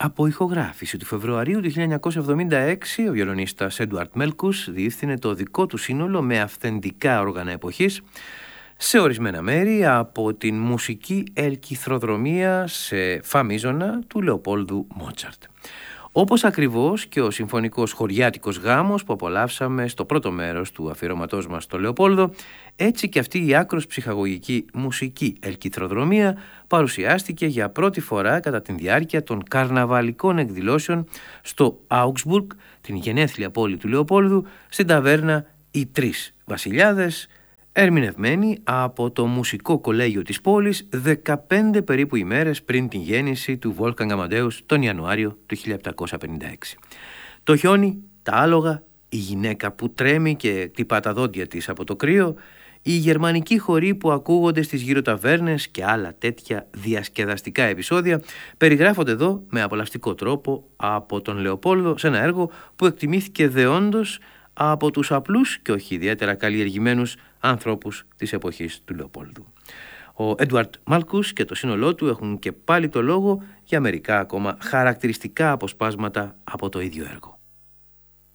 Από ηχογράφηση του Φεβρουαρίου του 1976, ο βιολονίστας Έντουαρτ Μέλκους διεύθυνε το δικό του σύνολο με αυθεντικά όργανα εποχής σε ορισμένα μέρη από την μουσική ελκυθροδρομία σε φα μείζωνα του Λεοπόλδου Μότσαρτ. Όπως ακριβώς και ο συμφωνικός χωριάτικος γάμος που απολαύσαμε στο πρώτο μέρος του αφιερωματός μας στο Λεοπόλδο, έτσι και αυτή η άκρος ψυχαγωγική μουσική ελκυθροδρομία παρουσιάστηκε για πρώτη φορά κατά τη διάρκεια των καρναβαλικών εκδηλώσεων στο Augsburg, την γενέθλια πόλη του Λεοπόλδου, στην ταβέρνα «Οι Τρεις Βασιλιάδες», ερμηνευμένη από το Μουσικό Κολέγιο της πόλης 15 περίπου ημέρες πριν την γέννηση του Wolfgang Amadeus τον Ιανουάριο του 1756. Το χιόνι, τα άλογα, η γυναίκα που τρέμει και χτυπά τα δόντια της από το κρύο, οι γερμανικοί χοροί που ακούγονται στις γύρω ταβέρνες και άλλα τέτοια διασκεδαστικά επεισόδια περιγράφονται εδώ με απολαυστικό τρόπο από τον Λεοπόλδο σε ένα έργο που εκτιμήθηκε δεόντως από τους απλούς και όχι ιδιαίτερα καλλιεργημένους ανθρώπους της εποχής του Λεοπόλδου. Ο Έντουαρτ Μάλκους και το σύνολό του έχουν και πάλι το λόγο για μερικά ακόμα χαρακτηριστικά αποσπάσματα από το ίδιο έργο.